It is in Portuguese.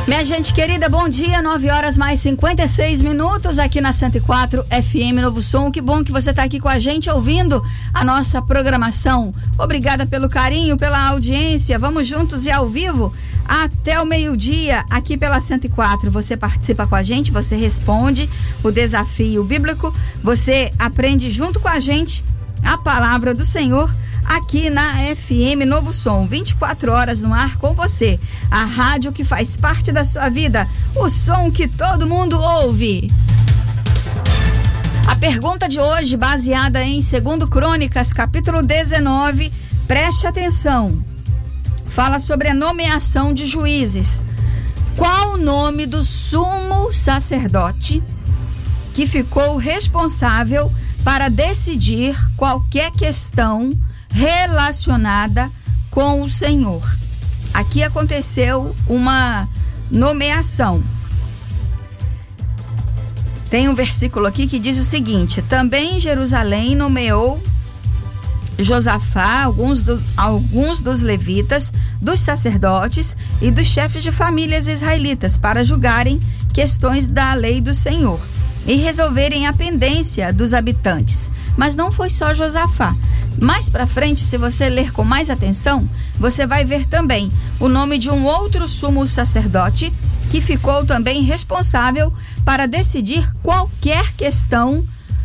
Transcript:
Minha gente querida, bom dia, 9h mais 56 aqui na 104 FM Novo Som. Que bom que você está aqui com a gente ouvindo a nossa programação. Obrigada pelo carinho, pela audiência. Vamos juntos e ao vivo até o meio-dia aqui pela 104. Você participa com a gente, você responde o desafio bíblico, você aprende junto com a gente a palavra do Senhor aqui na FM Novo Som, 24 horas no ar com você, a rádio que faz parte da sua vida, o som que todo mundo ouve. A pergunta de hoje, baseada em 2 Crônicas, capítulo 19, preste atenção, fala sobre a nomeação de juízes. Qual o nome do sumo sacerdote que ficou responsável para decidir qualquer questão relacionada com o Senhor? Aqui aconteceu uma nomeação. Tem um versículo aqui que diz o seguinte: também Jerusalém nomeou Josafá, alguns dos levitas, dos sacerdotes e dos chefes de famílias israelitas para julgarem questões da lei do Senhor e resolverem a pendência dos habitantes. Mas não foi só Josafá. Mais para frente, se você ler com mais atenção, você vai ver também o nome de um outro sumo sacerdote que ficou também responsável para decidir qualquer questão